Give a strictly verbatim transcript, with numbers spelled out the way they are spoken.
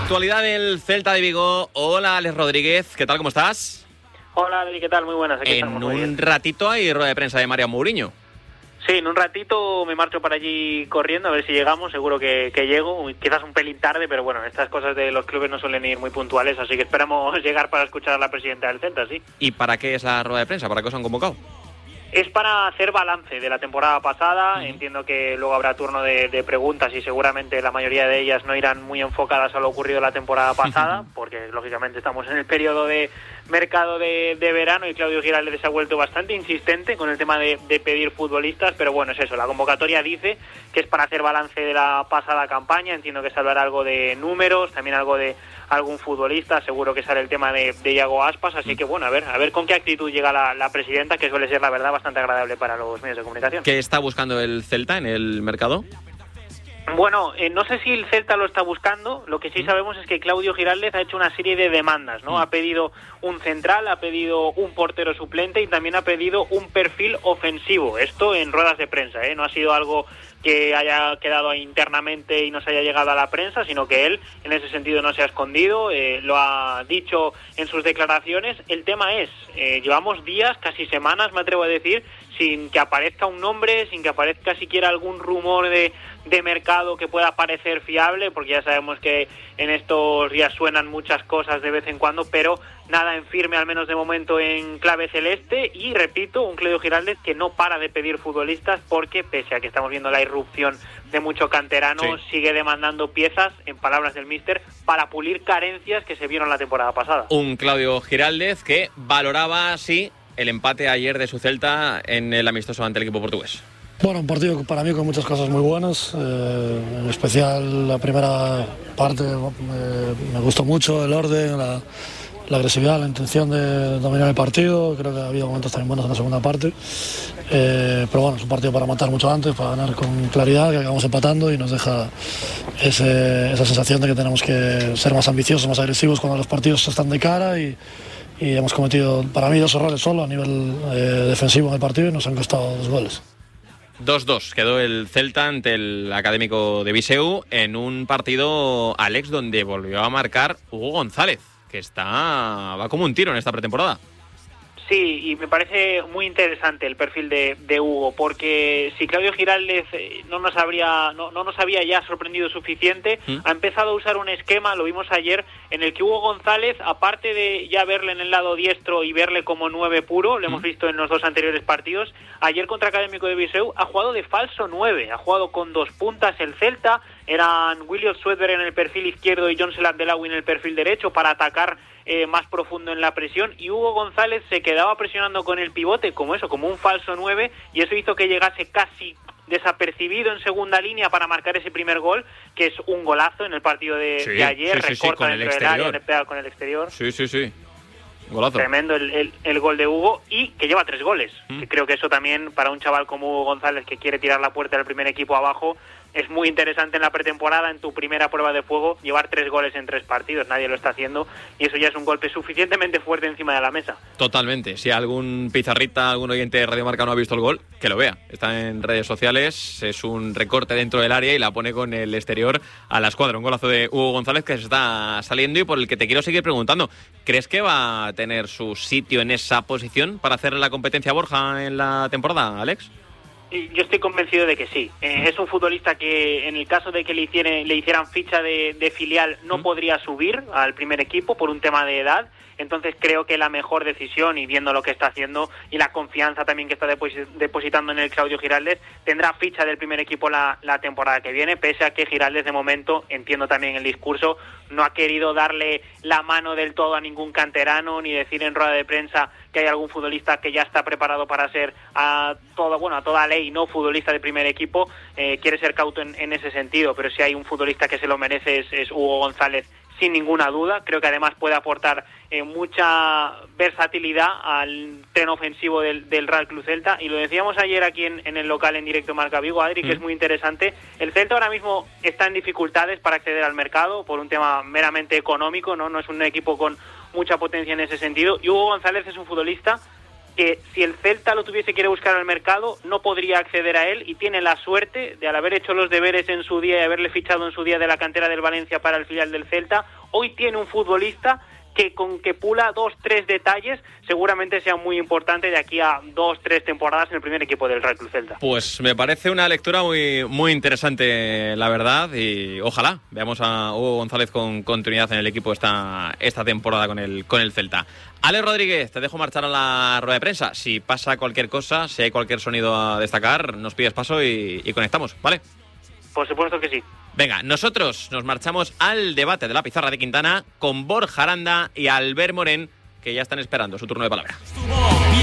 Actualidad del Celta de Vigo. Hola, Alex Rodríguez, ¿qué tal? ¿Cómo estás? Hola, Adri, ¿qué tal? Muy buenas. Aquí en estamos, un ratito hay rueda de prensa de Mario Mourinho. Sí, en un ratito me marcho para allí corriendo a ver si llegamos. Seguro que, que llego, quizás un pelín tarde, pero bueno, estas cosas de los clubes no suelen ir muy puntuales, así que esperamos llegar para escuchar a la presidenta del Celta, sí. ¿Y para qué es la rueda de prensa? ¿Para qué os han convocado? Es para hacer balance de la temporada pasada. Uh-huh. Entiendo que luego habrá turno de, de preguntas y seguramente la mayoría de ellas no irán muy enfocadas a lo ocurrido la temporada pasada, uh-huh. porque lógicamente estamos en el periodo de mercado de, de verano y Claudio Giraldez se ha vuelto bastante insistente con el tema de, de pedir futbolistas, pero bueno, es eso, la convocatoria dice que es para hacer balance de la pasada campaña. Entiendo que se hablará algo de números, también algo de algún futbolista, seguro que sale el tema de, de Iago Aspas, así que bueno, a ver, a ver con qué actitud llega la, la presidenta, que suele ser la verdad bastante agradable para los medios de comunicación. ¿Qué está buscando el Celta en el mercado? Bueno, eh, no sé si el Celta lo está buscando. Lo que sí sabemos es que Claudio Giraldez ha hecho una serie de demandas, ¿no? Ha pedido un central, ha pedido un portero suplente y también ha pedido un perfil ofensivo. Esto en ruedas de prensa, ¿eh? No ha sido algo que haya quedado internamente y no se haya llegado a la prensa, sino que él en ese sentido no se ha escondido, eh, lo ha dicho en sus declaraciones. El tema es, eh, llevamos días, casi semanas me atrevo a decir, sin que aparezca un nombre, sin que aparezca siquiera algún rumor de, de mercado que pueda parecer fiable, porque ya sabemos que en estos días suenan muchas cosas de vez en cuando, pero nada en firme, al menos de momento, en clave celeste. Y repito, un Claudio Giraldez que no para de pedir futbolistas, porque pese a que estamos viendo la irrupción de mucho canterano, sí, sigue demandando piezas, en palabras del míster, para pulir carencias que se vieron la temporada pasada. Un Claudio Giraldez que valoraba así el empate ayer de su Celta en el amistoso ante el equipo portugués. Bueno, un partido para mí con muchas cosas muy buenas, eh, en especial la primera parte eh, me gustó mucho el orden, la, la agresividad, la intención de dominar el partido. Creo que ha habido momentos también buenos en la segunda parte, eh, pero bueno, es un partido para matar mucho antes, para ganar con claridad, que acabamos empatando y nos deja ese, esa sensación de que tenemos que ser más ambiciosos, más agresivos cuando los partidos están de cara y y hemos cometido, para mí, dos errores solo a nivel eh, defensivo en el partido y nos han costado dos goles. dos dos quedó el Celta ante el Académico de Viseu en un partido, Alex, donde volvió a marcar Hugo González, que está va como un tiro en esta pretemporada. Sí, y me parece muy interesante el perfil de, de Hugo, porque si Claudio Giraldez no nos habría no, no nos había ya sorprendido suficiente, ¿Mm? ha empezado a usar un esquema, lo vimos ayer, en el que Hugo González, aparte de ya verle en el lado diestro y verle como nueve puro, lo ¿Mm? hemos visto en los dos anteriores partidos, ayer contra Académico de Viseu ha jugado de falso nueve, ha jugado con dos puntas el Celta, eran William Swedberg en el perfil izquierdo y John Selat-Delawi en el perfil derecho para atacar Eh, más profundo en la presión, y Hugo González se quedaba presionando con el pivote como eso, como un falso nueve, y eso hizo que llegase casi desapercibido en segunda línea para marcar ese primer gol, que es un golazo en el partido de, sí, de ayer, sí, sí, recorta sí, dentro el del área, le pega con el exterior. Sí, sí, sí. Golazo. Tremendo el, el, el gol de Hugo, y que lleva tres goles. Mm. Que creo que eso también, para un chaval como Hugo González, que quiere tirar la puerta del primer equipo abajo, es muy interesante en la pretemporada, en tu primera prueba de fuego, llevar tres goles en tres partidos. Nadie lo está haciendo y eso ya es un golpe suficientemente fuerte encima de la mesa. Totalmente. Si algún pizarrita, algún oyente de Radio Marca no ha visto el gol, que lo vea. Está en redes sociales, es un recorte dentro del área y la pone con el exterior a la escuadra. Un golazo de Hugo González que se está saliendo y por el que te quiero seguir preguntando. ¿Crees que va a tener su sitio en esa posición para hacer la competencia a Borja en la temporada, Alex? Yo estoy convencido de que sí. Eh, es un futbolista que, en el caso de que le hicieran, le hicieran ficha de, de filial, no ¿Mm? podría subir al primer equipo por un tema de edad. Entonces creo que la mejor decisión, y viendo lo que está haciendo y la confianza también que está depositando en el Claudio Giraldez, tendrá ficha del primer equipo la, la temporada que viene, pese a que Giraldez de momento, entiendo también el discurso, no ha querido darle la mano del todo a ningún canterano, ni decir en rueda de prensa que hay algún futbolista que ya está preparado para ser a todo, bueno, a toda ley no futbolista de primer equipo. Eh, quiere ser cauto en, en ese sentido, pero si hay un futbolista que se lo merece es, es Hugo González, sin ninguna duda. Creo que además puede aportar eh, mucha versatilidad al tren ofensivo del, del Real Club Celta, y lo decíamos ayer aquí en, en el local en directo Marca Vigo, Adri, que mm. es muy interesante. El Celta ahora mismo está en dificultades para acceder al mercado por un tema meramente económico, no no es un equipo con mucha potencia en ese sentido, y Hugo González es un futbolista que si el Celta lo tuviese que ir a buscar al mercado, no podría acceder a él, y tiene la suerte de, al haber hecho los deberes en su día y haberle fichado en su día de la cantera del Valencia para el filial del Celta, hoy tiene un futbolista que con que pula dos, tres detalles, seguramente sea muy importante de aquí a dos, tres temporadas en el primer equipo del Real Club Celta. Pues me parece una lectura muy, muy interesante, la verdad, y ojalá veamos a Hugo González con continuidad en el equipo esta, esta temporada con el, con el Celta. Alex Rodríguez, te dejo marchar a la rueda de prensa. Si pasa cualquier cosa, si hay cualquier sonido a destacar, nos pides paso y, y conectamos, ¿vale? Por supuesto que sí. Venga, nosotros nos marchamos al debate de la pizarra de Quintana con Borja Aranda y Albert Morén, que ya están esperando su turno de palabra.